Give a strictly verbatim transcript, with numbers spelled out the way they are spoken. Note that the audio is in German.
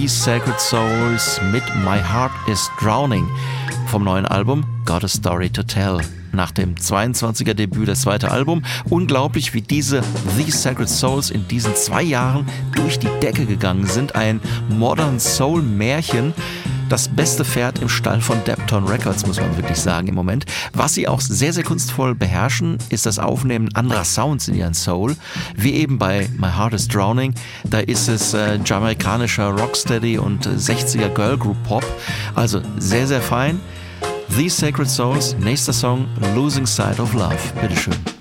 The Sacred Souls mit My Heart is Drowning vom neuen Album Got a Story to Tell. Nach dem zweiundzwanziger Debüt das zweite Album. Unglaublich, wie diese The Sacred Souls in diesen zwei Jahren durch die Decke gegangen sind. Ein Modern Soul Märchen. Das beste Pferd im Stall von Deptone Records, muss man wirklich sagen im Moment. Was sie auch sehr, sehr kunstvoll beherrschen, ist das Aufnehmen anderer Sounds in ihren Soul. Wie eben bei My Heart is Drowning. Da ist es äh, jamaikanischer Rocksteady und äh, sechziger Girl Group Pop. Also sehr, sehr fein. The Sacred Souls, nächster Song, Losing Sight of Love. Bitteschön.